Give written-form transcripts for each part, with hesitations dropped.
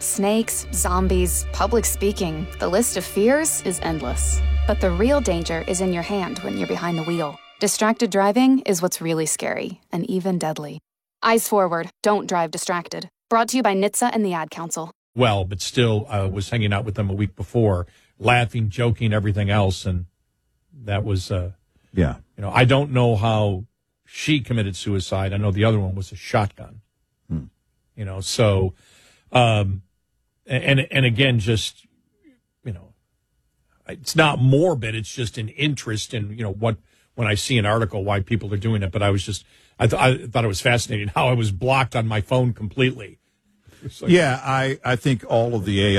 Snakes, zombies, public speaking, the list of fears is endless. But the real danger is in your hand when you're behind the wheel. Distracted driving is what's really scary and even deadly. Eyes forward, don't drive distracted. Brought to you by NHTSA and the Ad Council. Well, but still, I was hanging out with them a week before, laughing, joking, everything else, and that was, I don't know how she committed suicide. I know the other one was a shotgun. So, and again, just, it's not morbid. It's just an interest in, when I see an article, why people are doing it. But I thought it was fascinating how I was blocked on my phone completely. I think all of the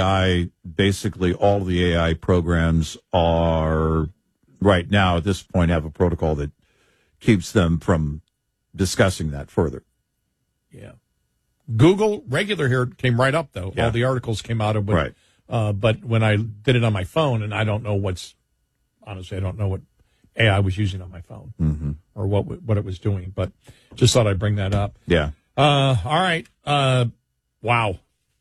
AI programs are right now at this point have a protocol that keeps them from discussing that further. Yeah. Google regular here came right up though. Yeah. All the articles came out of it. Right. But when I did it on my phone, and I don't know I don't know what AI was using on my phone or what it was doing, but just thought I'd bring that up. Yeah. All right. Wow.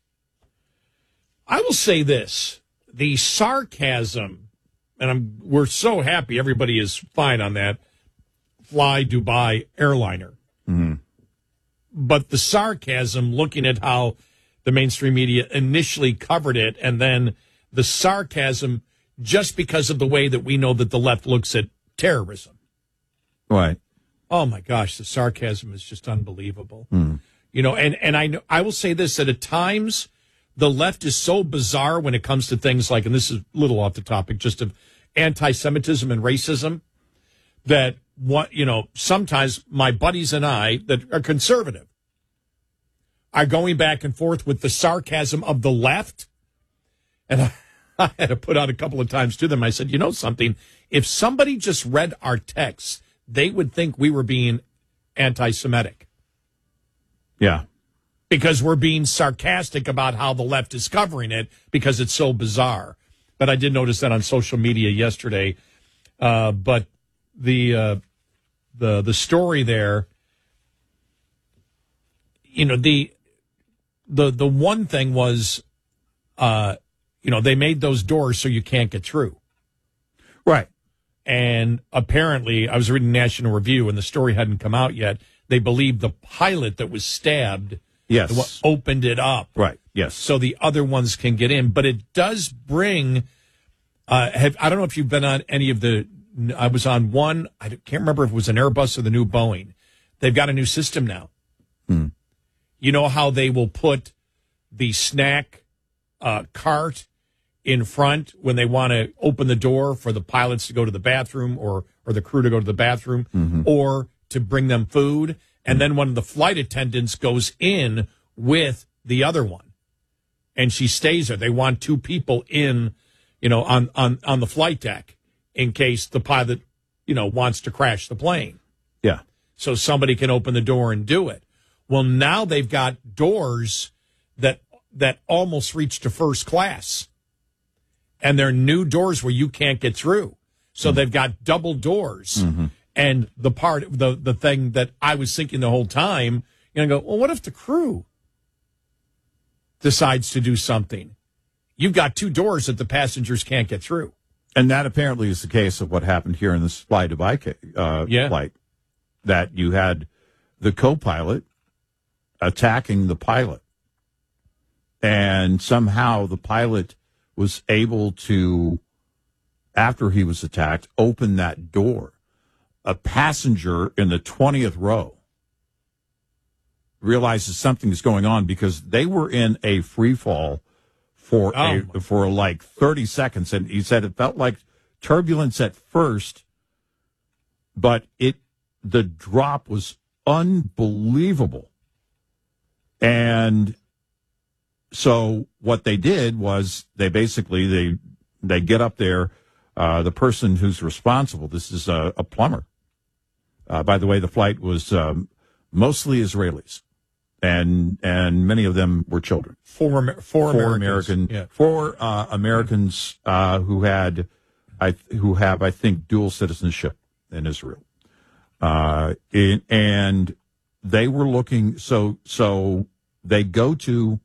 I will say this, the sarcasm, and we're so happy everybody is fine on that Fly Dubai airliner. Mm-hmm. But the sarcasm, looking at how the mainstream media initially covered it, and then the sarcasm just because of the way that we know that the left looks at terrorism. Right. Oh, my gosh, the sarcasm is just unbelievable. Mm. And I will say this, that at times the left is so bizarre when it comes to things like, and this is a little off the topic, just of anti-Semitism and racism, that sometimes my buddies and I that are conservative are going back and forth with the sarcasm of the left. And I had to put out a couple of times to them. I said, something, if somebody just read our text, they would think we were being anti-Semitic. Yeah. Because we're being sarcastic about how the left is covering it because it's so bizarre. But I did notice that on social media yesterday. But the story there, the one thing was, they made those doors so you can't get through. Right. And apparently, I was reading National Review, and the story hadn't come out yet. They believe the pilot that was stabbed opened it up. Right, yes. So the other ones can get in. But it does bring, I don't know if you've been on any of I was on one, I can't remember if it was an Airbus or the new Boeing. They've got a new system now. Hmm. You know how they will put the snack cart in front when they want to open the door for the pilots to go to the bathroom or the crew to go to the bathroom or to bring them food. And then one of the flight attendants goes in with the other one and she stays there. They want two people in, on the flight deck in case the pilot, wants to crash the plane. Yeah. So somebody can open the door and do it. Well, now they've got doors that almost reach to first class. And they're new doors where you can't get through. So they've got double doors. Mm-hmm. And the thing that I was thinking the whole time, go, well, what if the crew decides to do something? You've got two doors that the passengers can't get through. And that apparently is the case of what happened here in this Fly Dubai flight. That you had the co-pilot attacking the pilot. And somehow the pilot was able to, after he was attacked, open that door. A passenger in the 20th row realizes something is going on because they were in a free fall for like 30 seconds. And he said it felt like turbulence at first, but the drop was unbelievable. And so what they did was they basically, they get up there, the person who's responsible, this is a plumber. By the way, the flight was mostly Israelis, and many of them were children. Four Americans who have, I think, dual citizenship in Israel. And they were looking, so they go to